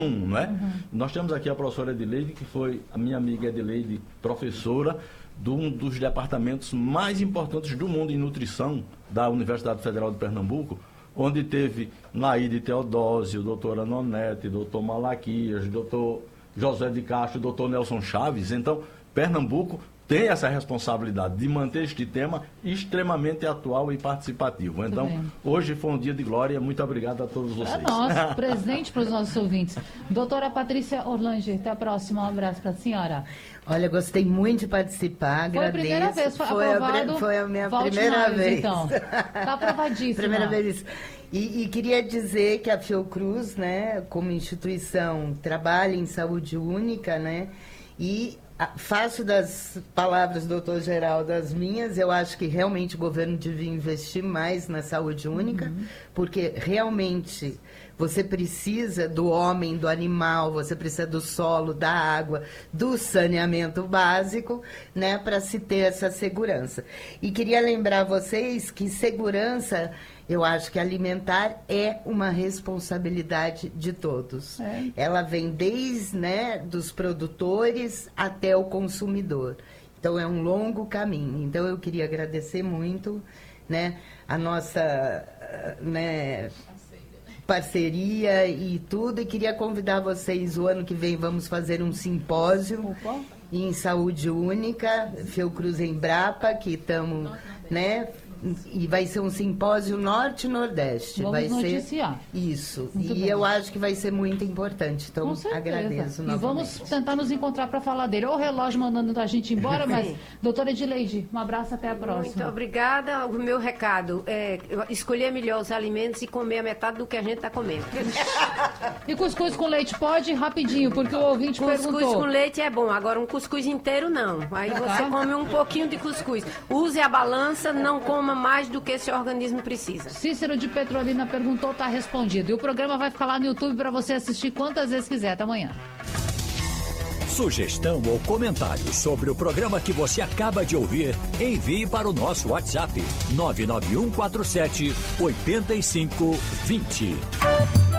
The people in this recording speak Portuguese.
não é? Nós temos aqui a professora Edileide, que foi a minha amiga Edileide, professora de um dos departamentos mais importantes do mundo em nutrição da Universidade Federal de Pernambuco, onde teve Naide Teodósio, doutora Nonete, doutor Malaquias, doutor José de Castro, doutor Nelson Chaves. Então, Pernambuco tem essa responsabilidade de manter este tema extremamente atual e participativo. Então, hoje foi um dia de glória. Muito obrigado a todos vocês. É nosso, presente para os nossos ouvintes. Doutora Patrícia Orlange, até a próxima. Um abraço para a senhora. Olha, gostei muito de participar, agradeço. Foi a primeira vez, foi aprovado. Foi a minha Volte primeira mais, vez. Então. Está aprovadíssima. Primeira vez. E queria dizer que a Fiocruz, né, como instituição, trabalha em saúde única, né, e faço das palavras do doutor Geraldo as minhas. Eu acho que realmente o governo devia investir mais na saúde única, porque realmente você precisa do homem, do animal, você precisa do solo, da água, do saneamento básico, né, para se ter essa segurança. E queria lembrar vocês que segurança, eu acho que alimentar é uma responsabilidade de todos. Ela vem desde, né, dos produtores até o consumidor. Então, é um longo caminho. Então, eu queria agradecer muito, né, a nossa, né, parceria e tudo. E queria convidar vocês, o ano que vem vamos fazer um simpósio em saúde única, Fiocruz Embrapa, que estamos, né... E vai ser um simpósio norte e nordeste. Vamos noticiar. Isso. Muito bem. Eu acho que vai ser muito importante. Então, Com certeza. agradeço novamente. E vamos tentar nos encontrar para falar dele. O relógio mandando a gente embora, mas, doutora Edileide, um abraço, até a próxima. Muito obrigada. O meu recado é escolher melhor os alimentos e comer a metade do que a gente está comendo. E cuscuz com leite pode? Rapidinho, porque o ouvinte perguntou. Cuscuz com leite é bom, agora um cuscuz inteiro não. Aí você come um pouquinho de cuscuz. Use a balança, não coma mais do que seu organismo precisa. Cícero de Petrolina perguntou, está respondido. E o programa vai ficar lá no YouTube para você assistir quantas vezes quiser. Até amanhã. Sugestão ou comentário sobre o programa que você acaba de ouvir, envie para o nosso WhatsApp 99147 8520.